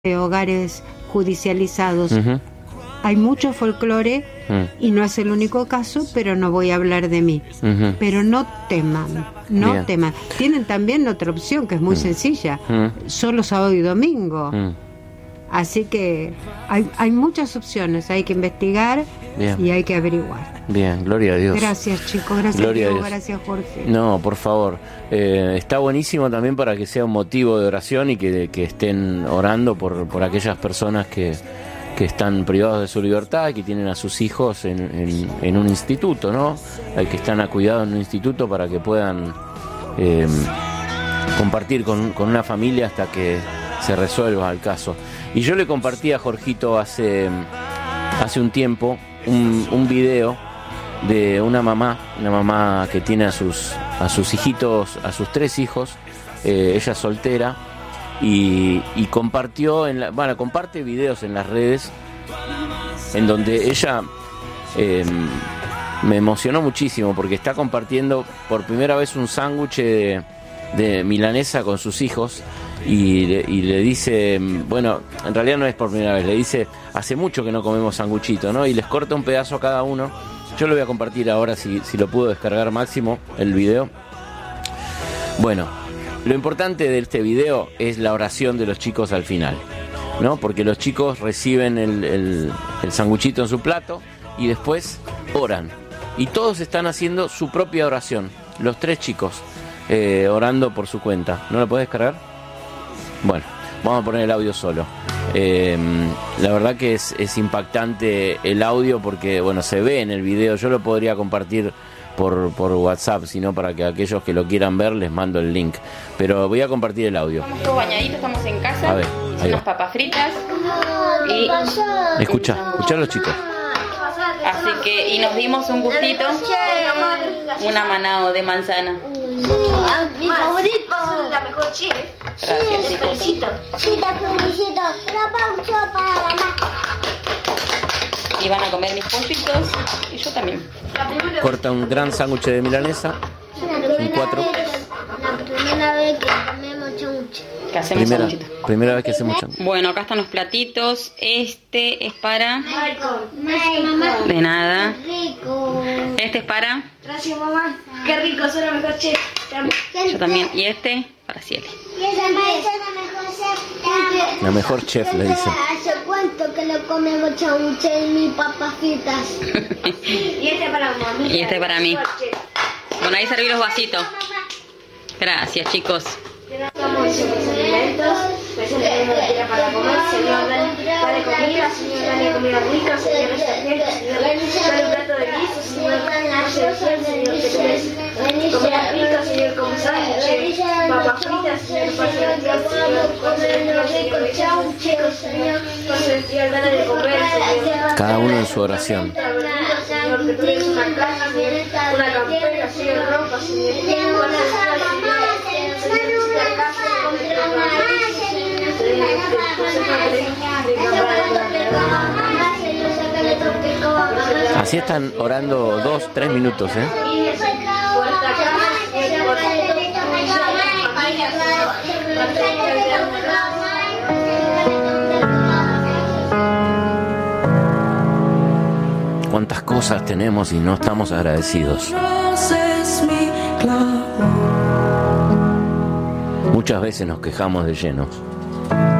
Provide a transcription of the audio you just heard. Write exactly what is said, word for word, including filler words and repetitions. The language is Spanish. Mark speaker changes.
Speaker 1: de hogares judicializados.
Speaker 2: Uh-huh.
Speaker 1: Hay mucho folclore
Speaker 2: uh-huh.
Speaker 1: y no es el único caso, pero no voy a hablar de mí.
Speaker 2: Uh-huh.
Speaker 1: Pero no teman, no
Speaker 2: Bien.
Speaker 1: teman. Tienen también otra opción que es muy
Speaker 2: uh-huh.
Speaker 1: sencilla,
Speaker 2: uh-huh.
Speaker 1: solo sábado y domingo.
Speaker 2: Uh-huh.
Speaker 1: Así que hay, hay muchas opciones, hay que investigar.
Speaker 2: Bien.
Speaker 1: Y hay que averiguar.
Speaker 2: Bien, gloria a Dios.
Speaker 1: Gracias, chicos, gracias,
Speaker 2: Gloria a
Speaker 1: Diego,
Speaker 2: Dios.
Speaker 1: gracias, Jorge.
Speaker 2: No, por favor. Eh, está buenísimo también para que sea un motivo de oración y que, que estén orando por, por aquellas personas que, que están privados de su libertad y que tienen a sus hijos en, en, en un instituto, ¿no? Hay que están a cuidado en un instituto para que puedan eh, compartir con, con una familia hasta que se resuelva el caso. Y yo le compartí a Jorgito hace, hace un tiempo un, un video de una mamá, una mamá que tiene a sus, a sus hijitos, a sus tres hijos, eh, ella soltera, y, y compartió, en la, bueno, comparte videos en las redes en donde ella eh, me emocionó muchísimo porque está compartiendo por primera vez un sándwich de, de milanesa con sus hijos. Y le, y le dice, bueno, en realidad no es por primera vez, le dice, hace mucho que no comemos sanguchito, ¿no? Y les corta un pedazo a cada uno. Yo lo voy a compartir ahora, si, si lo puedo descargar Máximo, el video. Bueno, lo importante de este video es la oración de los chicos al final, ¿no? Porque los chicos reciben el, el, el sanguchito en su plato y después oran. Y todos están haciendo su propia oración, los tres chicos, eh, orando por su cuenta. ¿No lo podés descargar? Bueno, vamos a poner el audio solo. Eh, la verdad que es, es impactante el audio porque, bueno, se ve en el video. Yo lo podría compartir por, por WhatsApp, sino para que aquellos que lo quieran ver les mando el link. Pero voy a compartir el audio.
Speaker 3: Estamos todos bañaditos, estamos en casa.
Speaker 2: A ver,
Speaker 3: hice
Speaker 2: ahí
Speaker 3: unas
Speaker 2: va.
Speaker 3: papas fritas. Y
Speaker 2: Escucha, escucha a los chicos.
Speaker 3: así que, y nos dimos un gustito, un amanado de manzana.
Speaker 4: Mi favorito.
Speaker 5: La mejor chef.
Speaker 3: Gracias, chicos.
Speaker 5: Felicito.
Speaker 4: Sí, te felicito. La pausa para la mamá.
Speaker 3: Y van a comer mis pollitos y yo también.
Speaker 2: Corta un gran sándwich de milanesa. Un cuatro.
Speaker 4: La primera vez que comemos chancho.
Speaker 3: Que hacemos
Speaker 2: Primera,
Speaker 3: sanguchitos.
Speaker 2: primera vez que hacemos chan.
Speaker 3: Bueno, acá están los platitos. Este es para...
Speaker 4: Mamá.
Speaker 3: De nada.
Speaker 4: Rico.
Speaker 3: Este es para...
Speaker 5: Gracias, mamá. Qué rico, soy la mejor chef. Te amo.
Speaker 3: Yo también. Y este para Cielo.
Speaker 4: Y esa es la mejor chef.
Speaker 2: La mejor chef, le dicen.
Speaker 4: ¿Hace cuánto que lo comemos chancho y mis papas fritas?
Speaker 5: Y este para mamá.
Speaker 3: Y este para mí. Bueno, ahí serví los vasitos. Gracias, chicos.
Speaker 5: Estamos en los alimentos, pues el tenemos de tira para comer, Señor, dale comida, Señor, dale comida rica, Señor, esta gente, Señor, dale un plato de guiso, Señor, no se deseo, Señor, que tenés comida rica, Señor, como sándwiches, papas fritas, Señor, pase de Dios, Señor, pase de Dios, Señor, echamos chicos, Señor, pase de Dios, dale de comer, Señor.
Speaker 2: Cada uno en su oración.
Speaker 5: Señor, que tú eres una casa, Señor, una campera, Señor, ropa, Señor, una
Speaker 2: Así están orando dos, tres minutos, ¿eh? Cuántas cosas tenemos y no estamos agradecidos. Muchas veces nos quejamos de llenos.